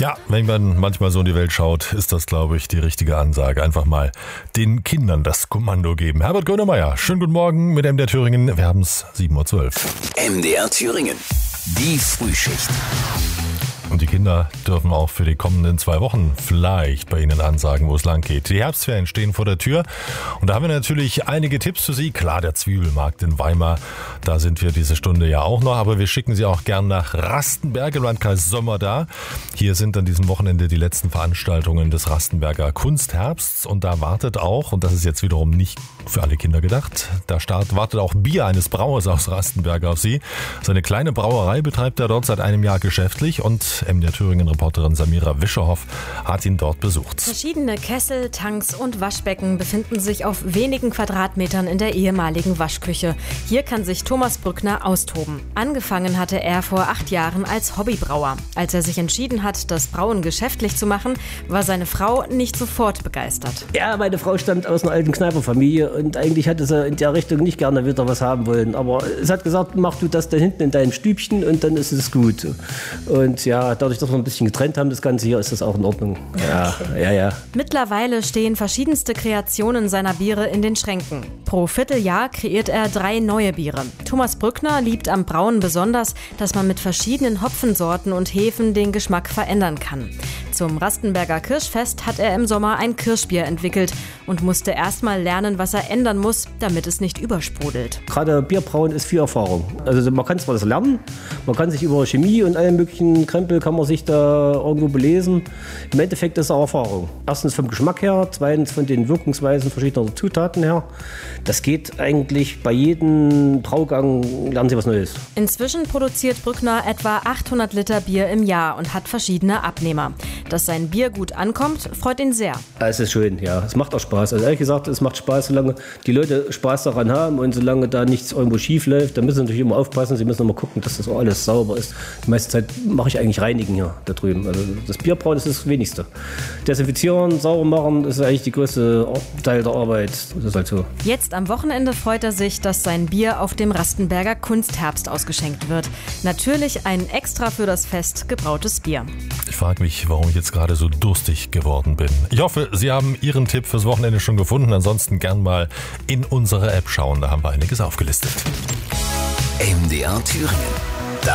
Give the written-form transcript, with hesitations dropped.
Ja, wenn man manchmal so in die Welt schaut, ist das, glaube ich, die richtige Ansage. Einfach mal den Kindern das Kommando geben. Herbert Grönemeyer, schönen guten Morgen mit MDR Thüringen. Wir haben es 7.12 Uhr. MDR Thüringen, die Frühschicht. Und die Kinder dürfen auch für die kommenden 2 Wochen vielleicht bei Ihnen ansagen, wo es lang geht. Die Herbstferien stehen vor der Tür und da haben wir natürlich einige Tipps für Sie. Klar, der Zwiebelmarkt in Weimar, da sind wir diese Stunde ja auch noch, aber wir schicken Sie auch gern nach Rastenberg im Landkreis Sommerda. Hier sind an diesem Wochenende die letzten Veranstaltungen des Rastenberger Kunstherbsts und da wartet auch, und das ist jetzt wiederum nicht für alle Kinder gedacht, wartet auch Bier eines Brauers aus Rastenberg auf Sie. Seine kleine Brauerei betreibt er dort seit einem Jahr geschäftlich und MDR Thüringen-Reporterin Samira Wischerhoff hat ihn dort besucht. Verschiedene Kessel, Tanks und Waschbecken befinden sich auf wenigen Quadratmetern in der ehemaligen Waschküche. Hier kann sich Thomas Brückner austoben. Angefangen hatte er vor 8 Jahren als Hobbybrauer. Als er sich entschieden hat, das Brauen geschäftlich zu machen, war seine Frau nicht sofort begeistert. Ja, meine Frau stammt aus einer alten Kneiperfamilie und eigentlich hatte sie in der Richtung nicht gerne wieder was haben wollen. Aber es hat gesagt, mach du das da hinten in deinem Stübchen und dann ist es gut. Und ja, dadurch, dass wir ein bisschen getrennt haben, das Ganze hier, ist das auch in Ordnung. Ja. Mittlerweile stehen verschiedenste Kreationen seiner Biere in den Schränken. Pro Vierteljahr kreiert er 3 neue Biere. Thomas Brückner liebt am Brauen besonders, dass man mit verschiedenen Hopfensorten und Hefen den Geschmack verändern kann. Zum Rastenberger Kirschfest hat er im Sommer ein Kirschbier entwickelt und musste erstmal lernen, was er ändern muss, damit es nicht übersprudelt. Gerade Bierbrauen ist viel Erfahrung. Also man kann zwar das lernen, man kann sich über Chemie und allen möglichen Krempel kann man sich da irgendwo belesen. Im Endeffekt ist es auch Erfahrung. Erstens vom Geschmack her, zweitens von den Wirkungsweisen verschiedener Zutaten her. Das geht eigentlich bei jedem Braugang, lernen Sie was Neues. Inzwischen produziert Brückner etwa 800 Liter Bier im Jahr und hat verschiedene Abnehmer. Dass sein Bier gut ankommt, freut ihn sehr. Es ist schön, ja. Es macht auch Spaß. Also ehrlich gesagt, es macht Spaß, solange die Leute Spaß daran haben und solange da nichts irgendwo schief läuft. Da müssen sie natürlich immer aufpassen. Sie müssen immer gucken, dass das auch alles sauber ist. Die meiste Zeit mache ich eigentlich Reinigen hier da drüben. Also das Bierbrauen ist das Wenigste. Desinfizieren, sauber machen, ist eigentlich die größte Teil der Arbeit. Das ist halt so. Jetzt am Wochenende freut er sich, dass sein Bier auf dem Rastenberger Kunstherbst ausgeschenkt wird. Natürlich ein extra für das Fest gebrautes Bier. Ich frage mich, warum ich jetzt gerade so durstig geworden bin. Ich hoffe, Sie haben Ihren Tipp fürs Wochenende schon gefunden. Ansonsten gern mal in unsere App schauen, da haben wir einiges aufgelistet. MDR Thüringen.